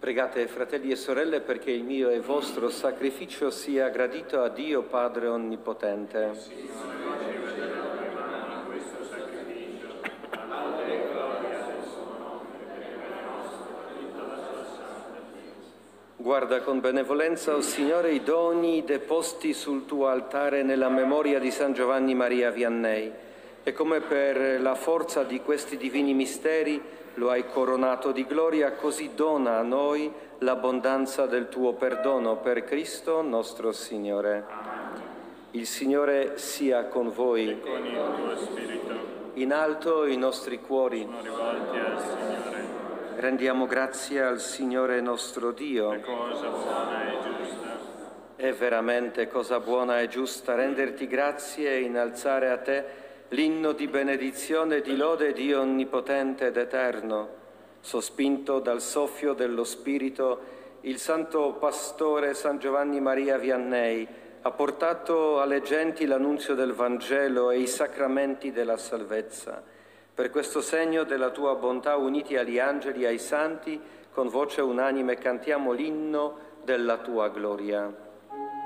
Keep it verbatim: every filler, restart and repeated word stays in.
Pregate, fratelli e sorelle, perché il mio e vostro sacrificio sia gradito a Dio Padre Onnipotente. Signore, riceve dalle tue mani questo sacrificio, alla lode e gloria del suo nome, per il bene nostro e di tutta la sua santa Chiesa. Guarda con benevolenza, o Signore, i doni deposti sul tuo altare nella memoria di San Giovanni Maria Vianney, e come per la forza di questi divini misteri lo hai coronato di gloria, così dona a noi l'abbondanza del tuo perdono per Cristo nostro Signore. Amen. Il Signore sia con voi. E con il tuo spirito. In alto i nostri cuori. Sono rivolti al Signore. Rendiamo grazie al Signore nostro Dio. È cosa buona e giusta. È veramente cosa buona e giusta renderti grazie e innalzare a te l'inno di benedizione e di lode Dio Onnipotente ed Eterno. Sospinto dal soffio dello Spirito, il Santo Pastore San Giovanni Maria Vianney ha portato alle genti l'annunzio del Vangelo e i sacramenti della salvezza. Per questo segno della tua bontà, uniti agli angeli e ai santi, con voce unanime cantiamo l'inno della tua gloria.